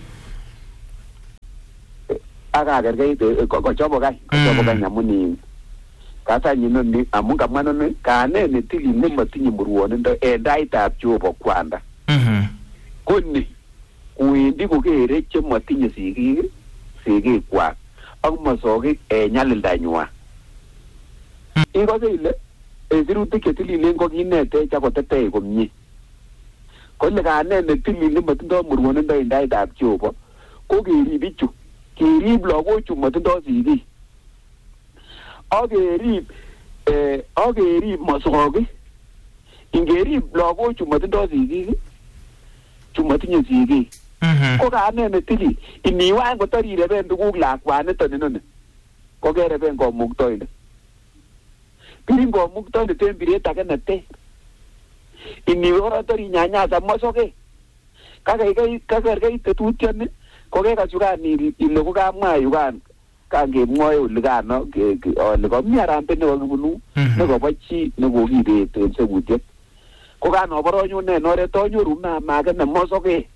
akakerkeit kochobo kai kochobo kai amun in kasanyi noni amun kamwa noni kanet netilil nematinye murwonindo en taitab Jehova kwanda koni kuwendi kokere chematinye sigik sigikwak ak masokik en nyalildanywa ikose ile en sirutik chetililen ko kinetech akotetech komie kole kanet netilil nematindoi murwonindo en taitab Jehova ko kerib bichu kerib lagochu matindoi sigik ak kerib eh ak kerib masokik ingerib lagochu matindoi sigik chu matinye sigik ko kanet netilil iniwan kotarireben tuguk lakwanito ninoni ko kereben komuktoindet pirin komuktoindet en biret age neter iniwe oratori nyanyasa masokek kakeikeit kakerkeit tetutioni ko kekachukan ile ko kamwa yukan kangemwoe ole kano ole komi arambe nekakibunu nekobo chi nekokibet en sekutiet ko kanobor en oret anyoru mama age nemosokek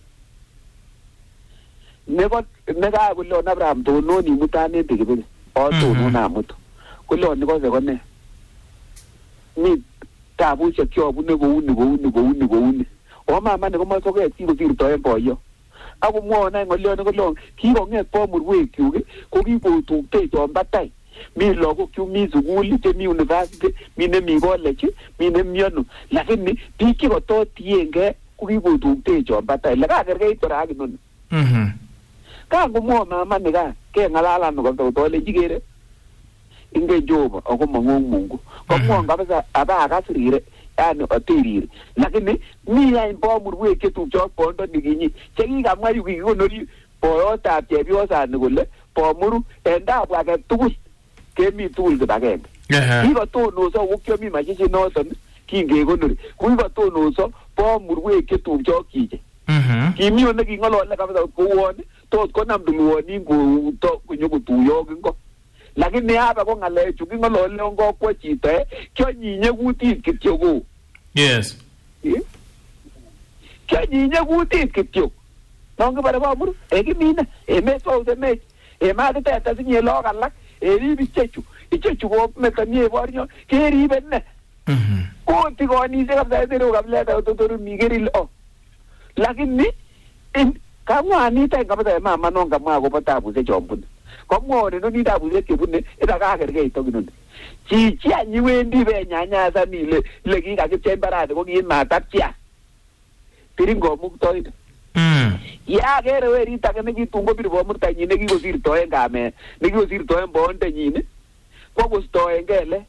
nebo nekakole Abraham tonon imutan en pikipiki atonon amutu kole nikose kone mi tabushek chobune kouni kouni kouni kouni o mama nekomosokek sikosirto en boyo akomwon any ng'olion kole kikong'et bomurwekyuk ko kikotuktechon batai mi lagokchuk mi sukul chemi university mi nemi college mi nemi ano lakini biik chekototiengei ko kikotuktechon batai lekakerkeit kora ak inoni kangomwon mama nika keng'alalan kotolechi kere ingen Jehova ako mang'ong Mungu komwon kabisa abakas rire yani atirire lakini mi any bomurwek chetupcho ak bondo nikinyi chekikamwa yu kikonori boyotab chepyosani kole bomuru en tabu age tugul kemi tugul kibagenge kikotonoso kokiami mashishi noton kingekonori kikotonoso bomurwek chetupcho ak chiche kimi one king'olole kabisa kouon tot konam tulwonin konyokotuyo ak ingo lakini hapa ko ng'alechu king'olole ngokwo chito kionyinye kutit kityo ko yes kionyinye kutit kityo nongibare bomuru ekimine emet wausemech emakiteta sinye look alak erib ichechu ichechu kometanie bornyo keribe ne kotikonisiek kabisa eteru kabileta totoru mikeril o lakini kamwa anita kabisa mama nongamwa akobo tabushek chon bune komwone noni tabushek chebune itakakerkeit ak inoni chichi any iwendi benyanyasan ile ile kikakipchei mbarani ko kimatapchia pirin komuktoindet yakere werit age nekitun kobir bomurtanyin nekikosirtoen kamet nekikosirtoen boondenyin kwakostoengei le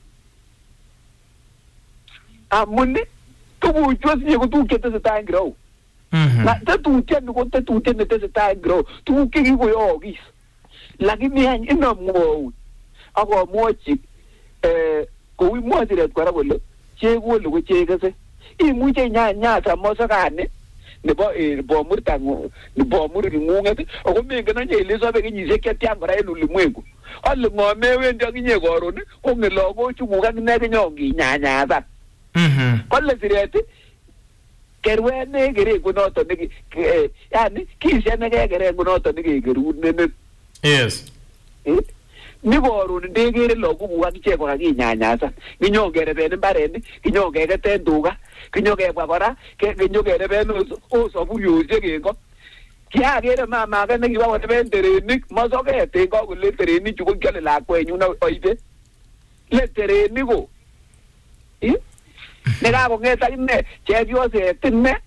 amun tuguchu asinye ko tuguk chetesetai en kirou na tetutiet ko tetutiet netesetai en kirou tuguk chekikoyookis lakini any inomwoun akomwochi kou imwochi siret kora kole chekole ko chekese imuche inyanyasa mosokani nebo bomurtang'ung bomurng'ung'et ako mengen anye ile sobe kenyisiek chetian kora en ulimwengu ale ng'omewendi akinye koron kong'e lagochukuk akine kinyonkinyanyasan kole siret kerwet nekerengu noton yani kisha nekekerengu noton nekekerunenet yes ni koron ndekere lagokuk akichek kokakinyanyasan kinyonkereben mbarenik kinyonkereten tuga kinyokebwa kora kinyokereben osaburiosiek en ko kiakere mama age nekiba koreben terenik mosoket en ko kole terenichu ko kiole lakwenyun oibe le terenik ko nekakong'et akine chepyoset ine